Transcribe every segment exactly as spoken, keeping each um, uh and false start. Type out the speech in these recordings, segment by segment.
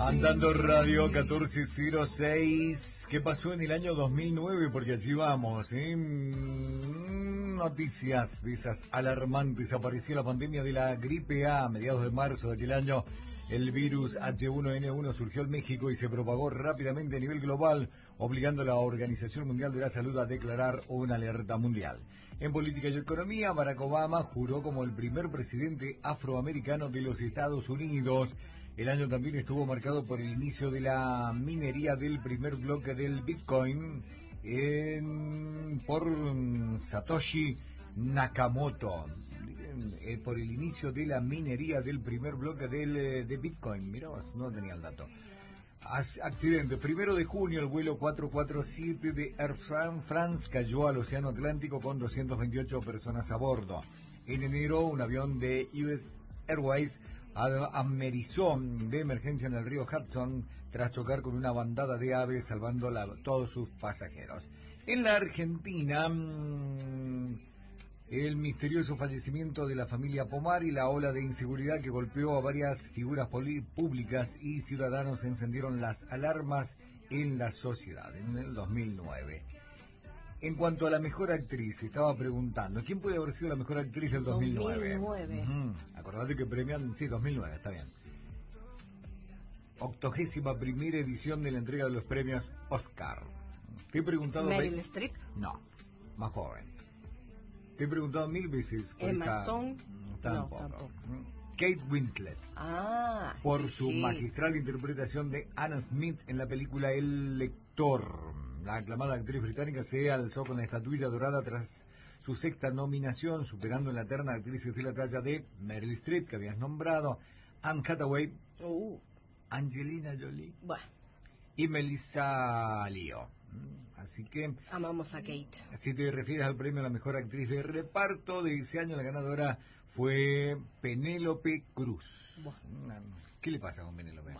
Andando Radio catorce cero seis. ¿Qué pasó en el año dos mil nueve? Porque allí vamos, ¿eh? Noticias de esas alarmantes. Apareció la pandemia de la gripe A a mediados de marzo de aquel año. El virus H uno N uno surgió en México y se propagó rápidamente a nivel global, obligando a la Organización Mundial de la Salud a declarar una alerta mundial. En política y economía, Barack Obama juró como el primer presidente afroamericano de los Estados Unidos. El año también estuvo marcado por el inicio de la minería del primer bloque del Bitcoin en, por Satoshi Nakamoto. Eh, por el inicio de la minería del primer bloque del, de Bitcoin. Mirá vos, no tenía el dato. As, accidente. Primero de junio, el vuelo cuatrocientos cuarenta y siete de Air France cayó al Océano Atlántico con doscientas veintiocho personas a bordo. En enero, un avión de U S Airways amerizó de emergencia en el río Hudson tras chocar con una bandada de aves, salvando a todos sus pasajeros. En la Argentina, mmm, el misterioso fallecimiento de la familia Pomar y la ola de inseguridad que golpeó a varias figuras públicas y ciudadanos encendieron las alarmas en la sociedad en el dos mil nueve. En cuanto a la mejor actriz, estaba preguntando, ¿quién puede haber sido la mejor actriz del dos mil nueve? dos mil nueve. Uh-huh. Acordate que premian, sí, dos mil nueve, está bien. Octogésima primera edición de la entrega de los premios Oscar. Te he preguntado... ¿Meryl Streep? No, más joven. Te he preguntado mil veces. Emma esta... Stone. Tampoco. No, tampoco. Kate Winslet. Ah, por su sí. magistral interpretación de Anna Smith en la película El Lector. La aclamada actriz británica se alzó con la estatuilla dorada tras su sexta nominación, superando en la terna actrices de la talla de Meryl Streep, que habías nombrado, Anne Hathaway, Uh. Angelina Jolie Bueno, y Melissa Leo. Así que... amamos a Kate. Si te refieres al premio a la mejor actriz de reparto de ese año, la ganadora fue Penélope Cruz. Bueno. ¿Qué le pasa con Penélope?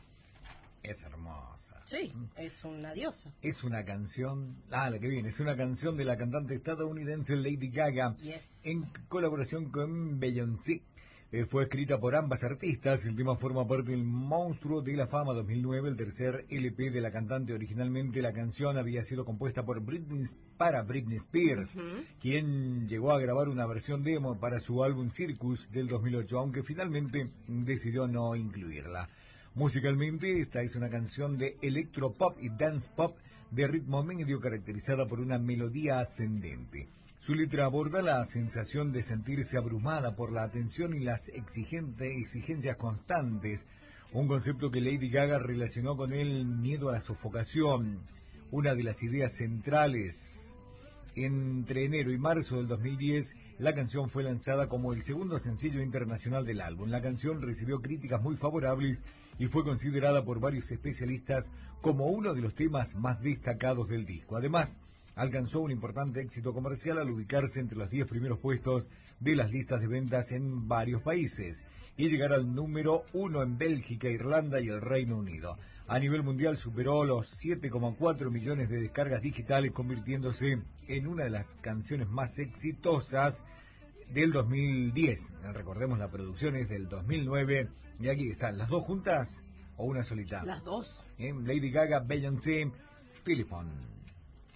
Es hermosa. Sí, es una diosa. Es una canción, ah, la que viene, es una canción de la cantante estadounidense Lady Gaga, Yes. en colaboración con Beyoncé. Eh, fue escrita por ambas artistas. El tema forma parte del Monstruo de la Fama dos mil nueve, el tercer L P de la cantante. Originalmente la canción había sido compuesta por Britney, para Britney Spears, uh-huh. quien llegó a grabar una versión demo para su álbum Circus del dos mil ocho, aunque finalmente decidió no incluirla. Musicalmente, esta es una canción de electropop y dance pop de ritmo medio caracterizada por una melodía ascendente. Su letra aborda la sensación de sentirse abrumada por la atención y las exigentes, exigencias constantes, un concepto que Lady Gaga relacionó con el miedo a la sofocación, una de las ideas centrales. Entre enero y marzo del dos mil diez, la canción fue lanzada como el segundo sencillo internacional del álbum. La canción recibió críticas muy favorables y fue considerada por varios especialistas como uno de los temas más destacados del disco. Además, alcanzó un importante éxito comercial al ubicarse entre los diez primeros puestos de las listas de ventas en varios países y llegar al número uno en Bélgica, Irlanda y el Reino Unido. A nivel mundial superó los siete coma cuatro millones de descargas digitales, convirtiéndose en una de las canciones más exitosas del dos mil diez. Recordemos, la producción es del dos mil nueve y aquí están, ¿las dos juntas o una solita? Las dos. ¿Eh? Lady Gaga, Beyoncé, Telephone.